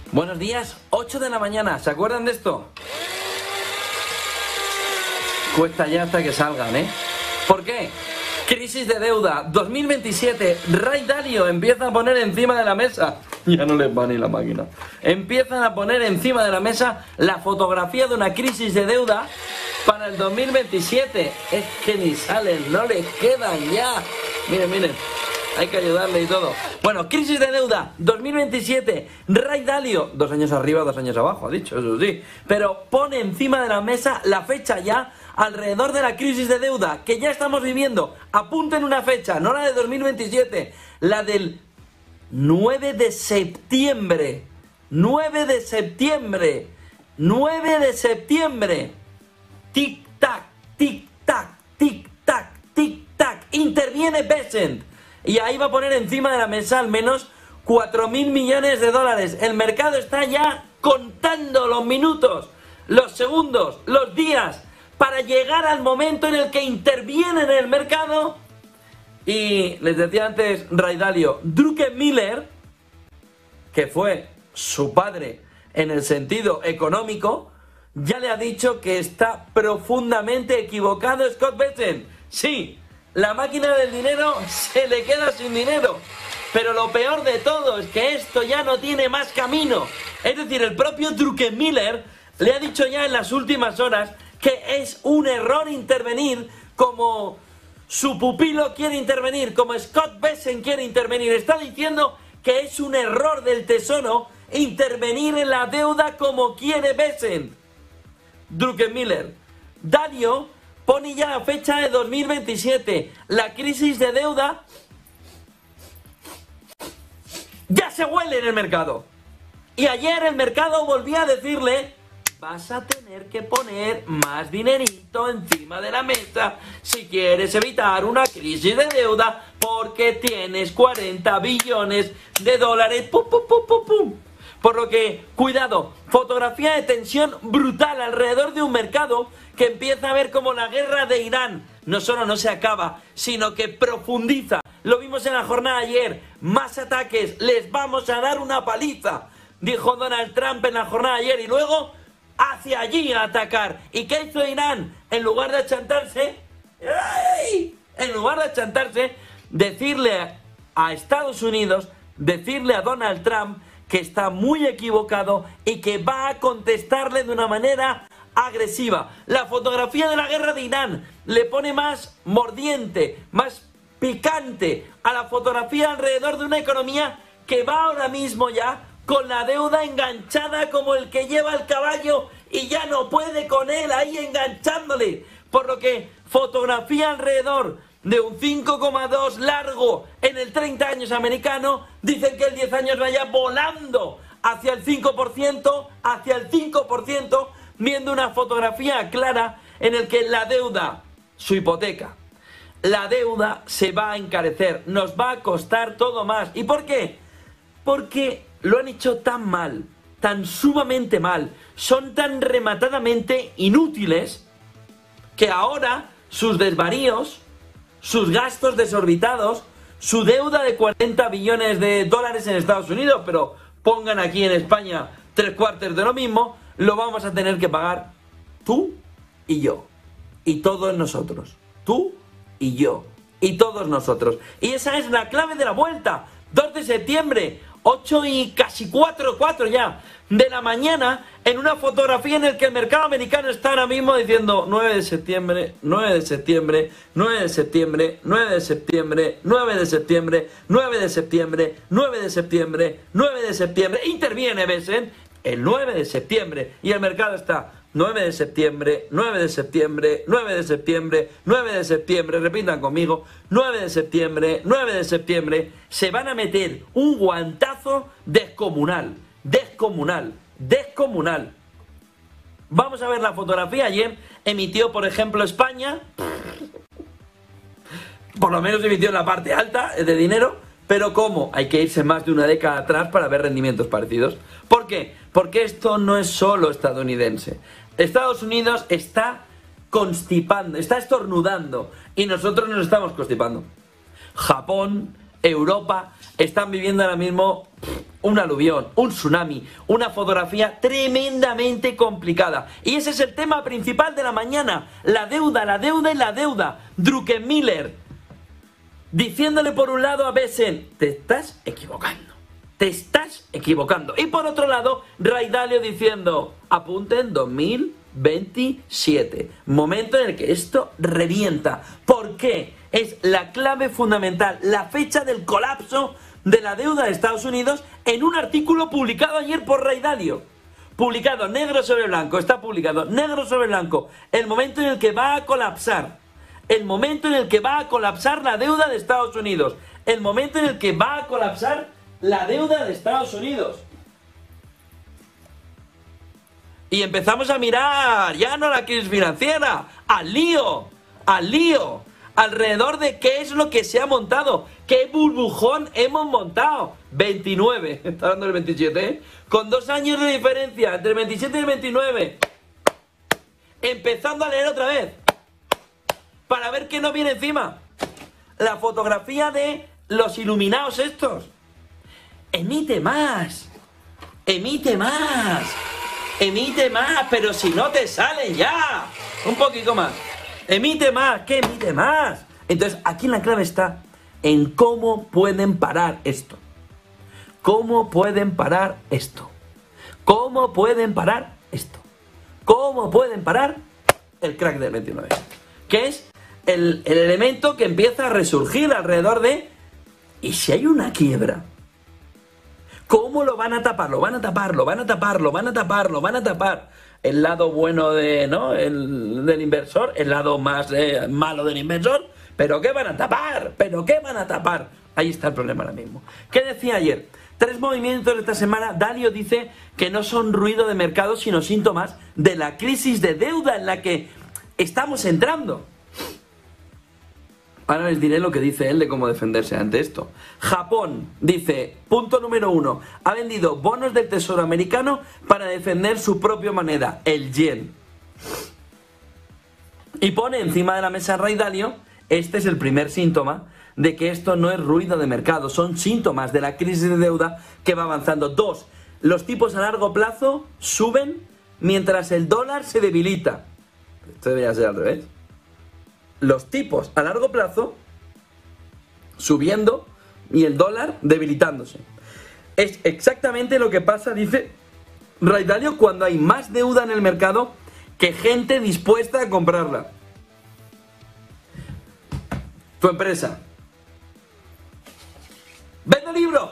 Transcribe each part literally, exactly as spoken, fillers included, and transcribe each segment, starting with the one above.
Buenos días, ocho de la mañana, ¿se acuerdan de esto? Cuesta ya hasta que salgan, ¿eh? ¿Por qué? Crisis de deuda, dos mil veintisiete, Ray Dalio empieza a poner encima de la mesa, ya no les va ni la máquina, empiezan a poner encima de la mesa la fotografía de una crisis de deuda para el dos mil veintisiete, es que ni salen, no les quedan ya, miren, miren, hay que ayudarle y todo. Bueno, crisis de deuda, dos mil veintisiete, Ray Dalio, dos años arriba, dos años abajo, ha dicho, eso sí, pero pone encima de la mesa la fecha ya alrededor de la crisis de deuda que ya estamos viviendo. Apunten una fecha, no la de dos mil veintisiete, la del nueve de septiembre. nueve de septiembre. nueve de septiembre. Tic-tac, tic-tac, tic-tac, tic-tac. Interviene Bessent. Y ahí va a poner encima de la mesa al menos cuatro mil millones de dólares. El mercado está ya contando los minutos, los segundos, los días, para llegar al momento en el que interviene en el mercado. Y les decía antes Ray Dalio, Druckenmiller, que fue su padre en el sentido económico, ya le ha dicho que está profundamente equivocado Scott Bessent. Sí, la máquina del dinero se le queda sin dinero. Pero lo peor de todo es que esto ya no tiene más camino. Es decir, el propio Druckenmiller le ha dicho ya en las últimas horas que es un error intervenir como su pupilo quiere intervenir, como Scott Bessent quiere intervenir. Está diciendo que es un error del Tesoro intervenir en la deuda como quiere Bessent. Druckenmiller. Dalio pone ya la fecha de dos mil veintisiete. La crisis de deuda ya se huele en el mercado. Y ayer el mercado volvía a decirle: vas a tener que poner más dinerito encima de la mesa si quieres evitar una crisis de deuda, porque tienes cuarenta billones de dólares. Pum, pum, pum, pum, pum. Por lo que, cuidado, fotografía de tensión brutal alrededor de un mercado que empieza a ver como la guerra de Irán no solo no se acaba, sino que profundiza. Lo vimos en la jornada de ayer, más ataques, les vamos a dar una paliza, dijo Donald Trump en la jornada de ayer, y luego hacia allí a atacar. ¿Y qué hizo Irán? En lugar de achantarse, ¡ay! en lugar de achantarse, decirle a Estados Unidos, decirle a Donald Trump que está muy equivocado y que va a contestarle de una manera agresiva. La fotografía de la guerra de Irán le pone más mordiente, más picante a la fotografía alrededor de una economía que va ahora mismo ya con la deuda enganchada como el que lleva el caballo y ya no puede con él ahí enganchándole. Por lo que fotografía alrededor de un cinco coma dos largo en el treinta años americano, dicen que el diez años vaya volando hacia el cinco por ciento, hacia el cinco por ciento, viendo una fotografía clara en el que la deuda, su hipoteca, la deuda se va a encarecer, nos va a costar todo más. ¿Y por qué? Porque lo han hecho tan mal, tan sumamente mal, son tan rematadamente inútiles, que ahora sus desvaríos, sus gastos desorbitados, su deuda de cuarenta billones de dólares en Estados Unidos, pero pongan aquí en España tres cuartos de lo mismo, lo vamos a tener que pagar tú y yo, y todos nosotros, tú y yo, y todos nosotros. Y esa es la clave de la vuelta. Dos de septiembre, ocho y casi cuatro, cuatro ya de la mañana, en una fotografía en el que el mercado americano está ahora mismo diciendo nueve de septiembre, nueve de septiembre, nueve de septiembre, nueve de septiembre, nueve de septiembre, nueve de septiembre, nueve de septiembre, nueve de septiembre. Interviene Bessent el nueve de septiembre y el mercado está nueve de septiembre, nueve de septiembre, nueve de septiembre, nueve de septiembre, repitan conmigo, nueve de septiembre, nueve de septiembre, se van a meter un guantazo descomunal, descomunal, descomunal. Vamos a ver la fotografía. Ayer emitió, por ejemplo, España, por lo menos emitió en la parte alta de dinero, pero ¿cómo? Hay que irse más de una década atrás para ver rendimientos parecidos. ¿Por qué? Porque esto no es solo estadounidense. Estados Unidos está constipando, está estornudando, y nosotros nos estamos constipando. Japón, Europa, están viviendo ahora mismo un aluvión, un tsunami, una fotografía tremendamente complicada. Y ese es el tema principal de la mañana, la deuda, la deuda y la deuda. Druckenmiller diciéndole por un lado a Bessent, te estás equivocando, te estás equivocando. Y por otro lado, Ray Dalio diciendo, apunten dos mil veintisiete, momento en el que esto revienta. ¿Por qué? Es la clave fundamental, la fecha del colapso de la deuda de Estados Unidos en un artículo publicado ayer por Ray Dalio. Publicado negro sobre blanco, está publicado negro sobre blanco, el momento en el que va a colapsar, el momento en el que va a colapsar la deuda de Estados Unidos, el momento en el que va a colapsar la deuda de Estados Unidos. Y empezamos a mirar ya no la crisis financiera, al lío, al lío, alrededor de qué es lo que se ha montado, qué burbujón hemos montado. veintinueve, está hablando del veintisiete, ¿eh? Con dos años de diferencia entre el veintisiete y el veintinueve. Empezando a leer otra vez, para ver qué nos viene encima. La fotografía de los iluminados estos. Emite más, emite más. Emite más, pero si no te sale ya. Un poquito más. Emite más, ¿qué emite más? Entonces, aquí la clave está en cómo pueden parar esto. ¿Cómo pueden parar esto? ¿Cómo pueden parar esto? ¿Cómo pueden parar el crack del veintinueve? Que es el, el elemento que empieza a resurgir alrededor de... ¿Y si hay una quiebra? ¿Cómo lo van a tapar? Lo van a tapar, lo van a tapar, lo van a tapar, lo van a tapar. El lado bueno de, ¿no? El, del inversor, el lado más eh, malo del inversor. ¿Pero qué van a tapar? ¿Pero qué van a tapar? Ahí está el problema ahora mismo. ¿Qué decía ayer? Tres movimientos de esta semana. Dalio dice que no son ruido de mercado, sino síntomas de la crisis de deuda en la que estamos entrando. Ahora les diré lo que dice él de cómo defenderse ante esto. Japón dice, punto número uno, ha vendido bonos del Tesoro americano para defender su propia moneda, el yen. Y pone encima de la mesa Ray Dalio, este es el primer síntoma de que esto no es ruido de mercado, son síntomas de la crisis de deuda que va avanzando. Dos, los tipos a largo plazo suben mientras el dólar se debilita. Esto debería ser al revés. Los tipos a largo plazo subiendo y el dólar debilitándose. Es exactamente lo que pasa, dice Ray Dalio, cuando hay más deuda en el mercado que gente dispuesta a comprarla. Tu empresa. ¡Vende libro!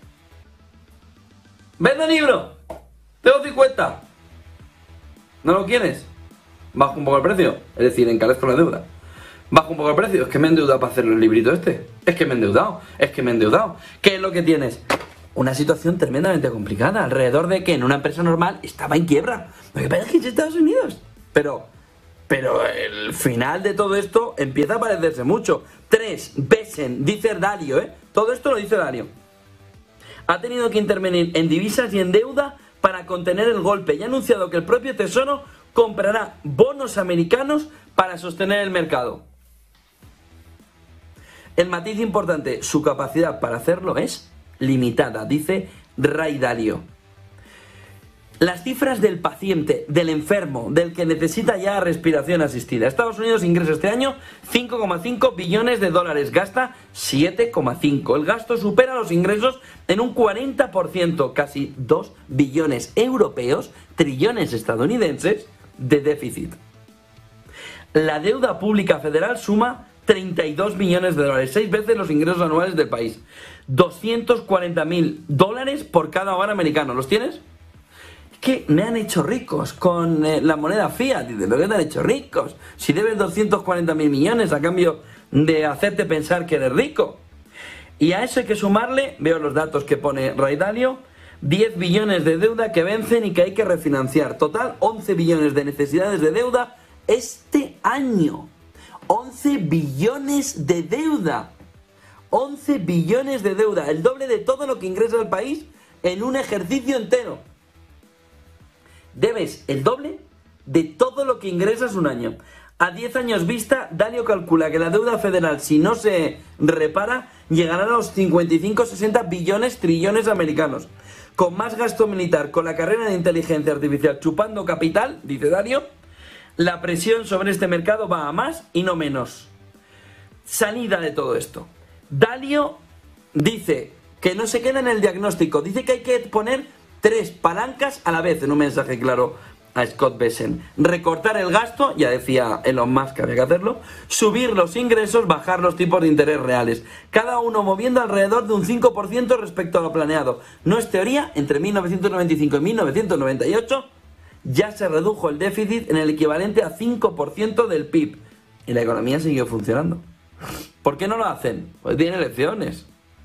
¡Vende libro! Tengo cincuenta. ¿No lo quieres? Bajo un poco el precio. Es decir, encarezco la deuda. Bajo un poco el precio, es que me he endeudado para hacer el librito este. Es que me he endeudado, es que me he endeudado. ¿Qué es lo que tienes? Una situación tremendamente complicada, alrededor de que en una empresa normal estaba en quiebra. Lo que pasa es que es Estados Unidos. Pero, pero el final de todo esto empieza a parecerse mucho. Tres, Bessent, dice Dalio, ¿eh? Todo esto lo dice Dalio. Ha tenido que intervenir en divisas y en deuda para contener el golpe y ha anunciado que el propio Tesoro comprará bonos americanos para sostener el mercado. El matiz importante, su capacidad para hacerlo es limitada, dice Ray Dalio. Las cifras del paciente, del enfermo, del que necesita ya respiración asistida. Estados Unidos ingresa este año cinco coma cinco billones de dólares, gasta siete coma cinco. El gasto supera los ingresos en un cuarenta por ciento, casi dos billones europeos, trillones estadounidenses de déficit. La deuda pública federal suma treinta y dos millones de dólares, seis veces los ingresos anuales del país. doscientos cuarenta mil dólares por cada hogar americano. ¿Los tienes? Es que me han hecho ricos con eh, la moneda fiat. Dice, ¿pero qué te han hecho ricos? Si debes doscientos cuarenta mil millones a cambio de hacerte pensar que eres rico. Y a eso hay que sumarle, veo los datos que pone Ray Dalio, diez billones de deuda que vencen y que hay que refinanciar. Total, once billones de necesidades de deuda este año. once billones de deuda. once billones de deuda. El doble de todo lo que ingresa el país en un ejercicio entero. Debes el doble de todo lo que ingresas un año. A diez años vista, Dalio calcula que la deuda federal, si no se repara, llegará a los cincuenta y cinco sesenta billones trillones americanos. con más gasto militar, con la carrera de inteligencia artificial chupando capital, dice Dario, la presión sobre este mercado va a más y no menos. Salida de todo esto. Dario dice que no se queda en el diagnóstico, dice que hay que poner tres palancas a la vez en un mensaje claro a Scott Bessent. Recortar el gasto, ya decía Elon Musk que había que hacerlo, subir los ingresos, bajar los tipos de interés reales, cada uno moviendo alrededor de un cinco por ciento respecto a lo planeado. No es teoría, entre mil novecientos noventa y cinco y mil novecientos noventa y ocho ya se redujo el déficit en el equivalente a cinco por ciento del P I B y la economía siguió funcionando. ¿Por qué no lo hacen? Pues tienen elecciones.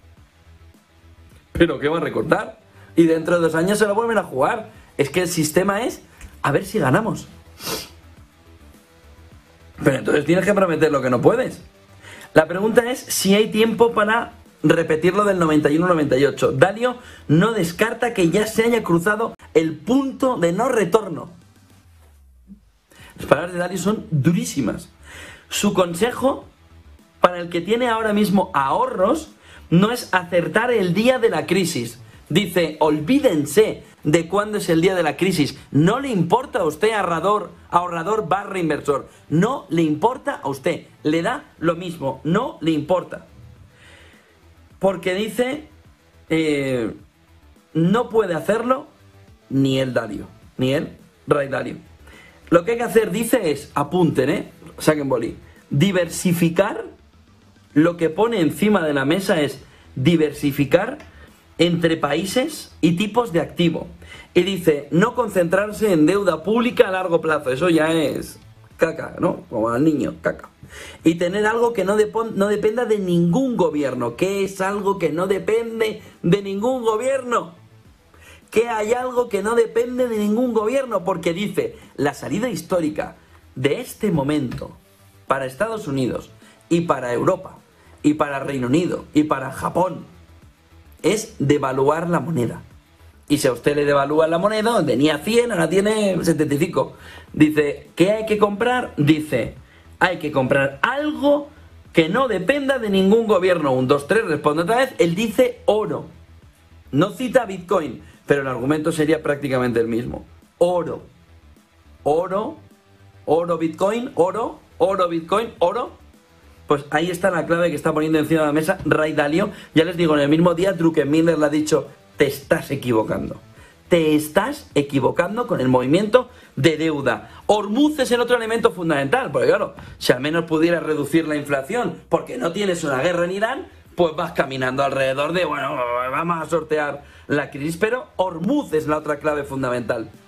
¿Pero qué va a recortar? Y dentro de dos años se lo vuelven a jugar. Es que el sistema es a ver si ganamos. Pero entonces tienes que prometer lo que no puedes. La pregunta es si hay tiempo para repetir lo del noventa y uno noventa y ocho. Dario no descarta que ya se haya cruzado el punto de no retorno. Las palabras de Dario son durísimas. Su consejo para el que tiene ahora mismo ahorros no es acertar el día de la crisis. Dice, olvídense de cuándo es el día de la crisis. No le importa a usted, ahorrador, ahorrador barra inversor. No le importa a usted. Le da lo mismo. No le importa. Porque dice, eh, no puede hacerlo ni el Dario, ni el Ray Dalio. Lo que hay que hacer, dice, es, apunten, ¿eh? Saquen boli. Diversificar. Lo que pone encima de la mesa es diversificar entre países y tipos de activo. Y dice, no concentrarse en deuda pública a largo plazo. Eso ya es caca, ¿no? Como al niño, caca. Y tener algo que no, depon- no dependa de ningún gobierno. ¿Qué es algo que no depende de ningún gobierno? Que hay algo que no depende de ningún gobierno. Porque dice, la salida histórica de este momento para Estados Unidos y para Europa y para Reino Unido y para Japón es devaluar la moneda. Y si a usted le devalúa la moneda, tenía cien, ahora tiene setenta y cinco. Dice, ¿qué hay que comprar? Dice, hay que comprar algo que no dependa de ningún gobierno. Un, dos, tres, responde otra vez. Él dice oro. No cita Bitcoin, pero el argumento sería prácticamente el mismo. Oro. Oro. Oro, Bitcoin. Oro. Oro, Bitcoin. Oro. Pues ahí está la clave que está poniendo encima de la mesa Ray Dalio. Ya les digo, en el mismo día Druckenmiller le ha dicho, te estás equivocando. Te estás equivocando con el movimiento de deuda. Hormuz es el otro elemento fundamental, porque claro, si al menos pudieras reducir la inflación porque no tienes una guerra en Irán, pues vas caminando alrededor de, bueno, vamos a sortear la crisis. Pero Hormuz es la otra clave fundamental.